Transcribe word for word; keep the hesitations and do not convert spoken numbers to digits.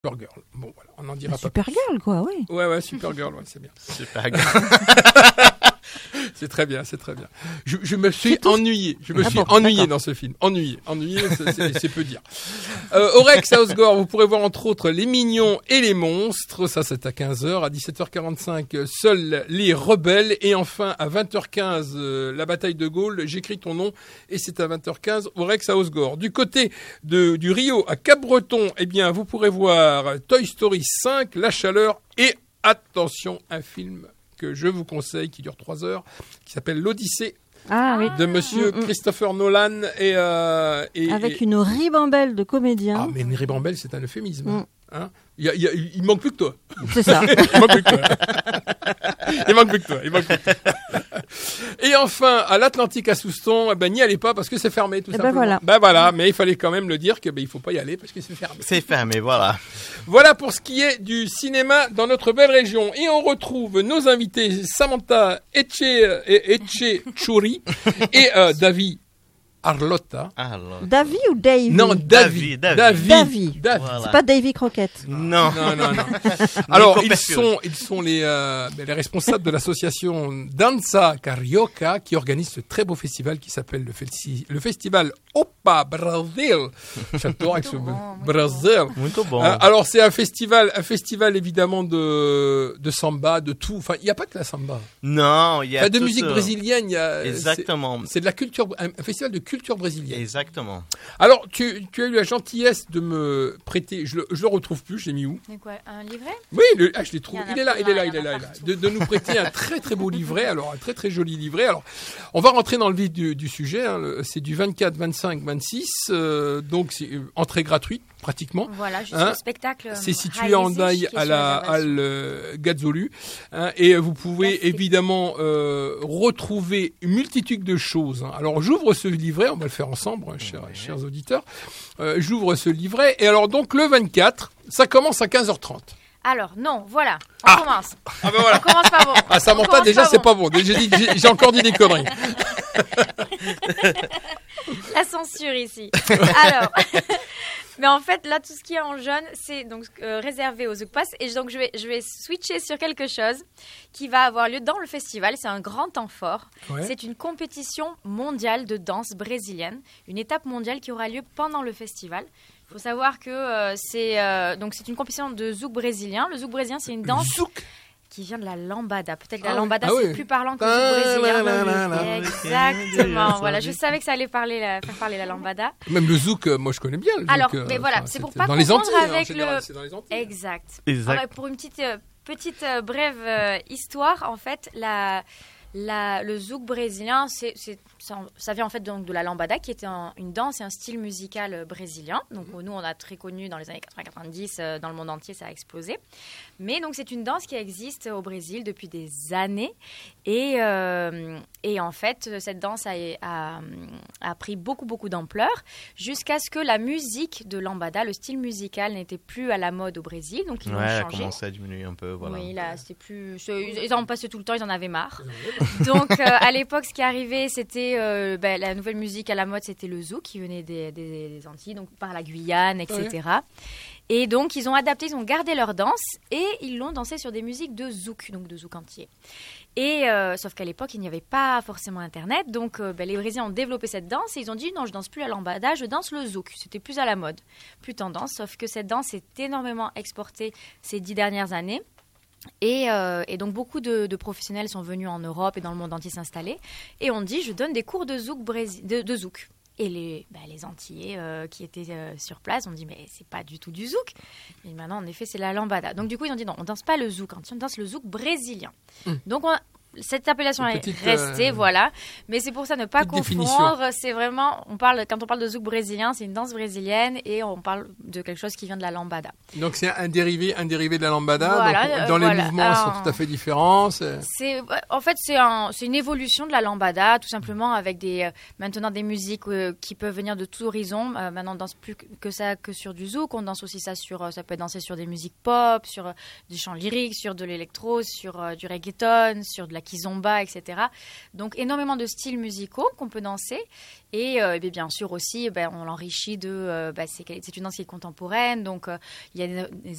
Supergirl. Bon, voilà, on en dira pas. Supergirl, quoi, oui. Ouais, ouais, Supergirl, ouais, c'est bien. Supergirl. C'est très bien, c'est très bien. Je, je me suis ennuyé. Je me ah suis bon, ennuyé d'accord. dans ce film. Ennuyé, ennuyé, c'est, c'est, c'est peu dire. Euh, au Rex à Osgore, vous pourrez voir entre autres Les Mignons et les Monstres. Ça, c'est à quinze heures. À dix-sept heures quarante-cinq, Seuls les Rebelles. Et enfin, à vingt heures quinze, euh, La Bataille de Gaulle. J'écris ton nom. Et c'est à vingt heures quinze au Rex à Osgore. Du côté de, du Rio à Cap-Breton, eh bien, vous pourrez voir Toy Story cinq, La Chaleur et, attention, un film que je vous conseille, qui dure trois heures, qui s'appelle L'Odyssée Ah oui. de Monsieur Mm, mm. Christopher Nolan et, euh, et Avec et- une ribambelle de comédiens. Ah, mais une ribambelle, c'est un euphémisme. Mm. Hein, il, y a, il, y a, il manque plus que toi. C'est ça. Il manque plus que toi. Il manque plus que toi. Il manque plus que toi. Et enfin, à l'Atlantique à Souston, eh ben, n'y allez pas parce que c'est fermé, tout Eh ben simplement. voilà. Ben voilà, mais il fallait quand même le dire que ben, il faut pas y aller parce que c'est fermé. C'est fermé, voilà. Voilà pour ce qui est du cinéma dans notre belle région. Et on retrouve nos invités Samantha Etche, Etche-Chouri et euh, David Arlotta. Alors. Davy ou Davy? Non, David. David. David. Davy. David. Voilà. C'est pas Davy Croquette. Non. Non, non, non. Alors, Nico ils Perfius. sont, ils sont les, euh, ben, les responsables de l'association Danza Carioca qui organise ce très beau festival qui s'appelle le, festi- le festival Opa Brasil. J'adore avec ce Muito mot. bon, muito Brasil. Muito bon. Euh, alors, c'est un festival, un festival évidemment de, de samba, de tout. Enfin, il n'y a pas que la samba. Non, il y a Enfin, de tout musique ça. brésilienne, il y a. Exactement. C'est, c'est de la culture, un, un festival de culture brésilienne. Exactement. Alors, tu, tu as eu la gentillesse de me prêter, je le, je le retrouve plus, je l'ai mis où? C'est quoi, un livret? Oui, le, ah, je l'ai trouvé. Il y en a Il est là, plein, il est là, il il y est en a là, il est là. partout. De, de nous prêter un très très beau livret, alors un très très joli livret. Alors, on va rentrer dans le vif du, du sujet. Hein. Le- C'est du vingt-quatre, vingt-cinq, vingt-six, euh, donc c'est euh, entrée gratuite pratiquement. Voilà, juste Hein, le spectacle. C'est situé Raisi, en qui Daille est à sur la réservation. halle euh, Gazzolu, hein, et vous pouvez Merci. évidemment euh, retrouver une multitude de choses. Hein. Alors j'ouvre ce livret, on va le faire ensemble, hein, chers, chers auditeurs. Euh, j'ouvre ce livret et alors donc le vingt-quatre, ça commence à quinze heures trente. Alors, non, voilà, on Ah. commence. Ah ben voilà. On commence pas bon. Ah On Samantha commence déjà pas c'est bon. pas bon. J'ai dit j'ai, j'ai encore dit des conneries. La censure ici. Alors, mais en fait, là, tout ce qui est en jaune, c'est donc euh, réservé aux Zouk Pass. Et donc, je vais, je vais switcher sur quelque chose qui va avoir lieu dans le festival. C'est un grand temps fort. Ouais. C'est une compétition mondiale de danse brésilienne, une étape mondiale qui aura lieu pendant le festival. Il faut savoir que euh, c'est euh, donc c'est une compétition de zouk brésilien. Le zouk brésilien, c'est une danse Zouk. qui vient de la lambada. Peut-être que la Ah oui. lambada, Ah c'est oui. plus parlant que le zouk brésilien. Ta-la-la-la-la. Exactement. Voilà, je savais que ça allait parler la, faire parler la lambada. Même le zouk, euh, moi je connais bien le zouk. Alors, euh, mais voilà, enfin, c'est pour c'était pas dans les confondre Antilles, hein, en avec général, le- c'est dans les Antilles. Exact. Exact. Alors, pour une petite, euh, petite euh, brève euh, histoire, en fait, la, la, le zouk brésilien, c'est, c'est, ça, ça vient en fait donc de la lambada, qui était un- une danse et un style musical euh, brésilien. Donc, nous, on a très connu dans les années quatre-vingts quatre-vingt-dix, euh, dans le monde entier, ça a explosé. Mais donc, c'est une danse qui existe au Brésil depuis des années. Et, euh, et en fait, cette danse a, a, a pris beaucoup, beaucoup d'ampleur jusqu'à ce que la musique de lambada, le style musical, n'était plus à la mode au Brésil. Donc, ils Ouais, l'ont elle a changé. commencé à diminuer un peu, voilà. Oui, là, c'était plus. c'est- Ils en passaient tout le temps, ils en avaient marre. Donc, euh, à l'époque, ce qui arrivait, c'était euh, ben, la nouvelle musique à la mode, c'était le zouk qui venait des, des, des Antilles, donc par la Guyane, et cetera. Et donc, ils ont adapté, ils ont gardé leur danse et ils l'ont dansé sur des musiques de zouk, donc de zouk entier. Et euh, sauf qu'à l'époque, il n'y avait pas forcément Internet, donc euh, ben, les Brésiliens ont développé cette danse et ils ont dit non, je danse plus la lambada, je danse le zouk. C'était plus à la mode, plus tendance, sauf que cette danse est énormément exportée ces dix dernières années. Et, euh, et donc beaucoup de, de professionnels sont venus en Europe et dans le monde entier s'installer et on dit je donne des cours de zouk, brési- de, de zouk. Et les, bah, les Antillais euh, qui étaient euh, sur place ont dit mais c'est pas du tout du zouk. Et maintenant en effet c'est la lambada. Donc du coup ils ont dit non on danse pas le zouk, on danse le zouk brésilien. Mm. Donc on, cette appellation Une est petite, restée, euh, voilà. Mais c'est pour ça ne pas petite définition. confondre. C'est vraiment, on parle quand on parle de zouk brésilien, c'est une danse brésilienne et on parle de quelque chose qui vient de la lambada. Donc c'est un dérivé, un dérivé de la lambada. Voilà, donc, euh, dans les voilà. mouvements, ils Alors, sont tout à fait différents. C'est... C'est, en fait, c'est, un, c'est une évolution de la lambada, tout simplement, avec des, euh, maintenant des musiques euh, qui peuvent venir de tout horizon. Euh, maintenant, on danse plus que ça que sur du zouk. On danse aussi ça sur, euh, ça peut être dansé sur des musiques pop, sur euh, du chant lyrique, sur de l'électro, sur euh, du reggaeton, sur de la la kizomba, et cetera. Donc énormément de styles musicaux qu'on peut danser. Et, euh, et bien sûr aussi, ben, on l'enrichit de... Euh, ben, c'est, c'est une danse qui est contemporaine, donc euh, il y a des, des